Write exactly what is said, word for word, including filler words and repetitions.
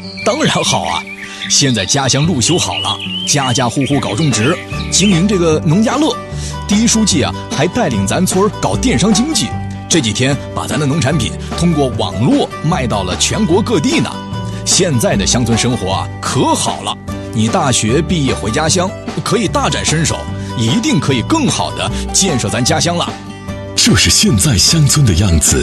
当然好啊，现在家乡路修好了，家家户户搞种植，经营这个农家乐。第一书记啊，还带领咱村搞电商经济，这几天把咱的农产品通过网络卖到了全国各地呢。现在的乡村生活啊，可好了。你大学毕业回家乡，可以大展身手，一定可以更好的建设咱家乡了。 这是现在乡村的样子，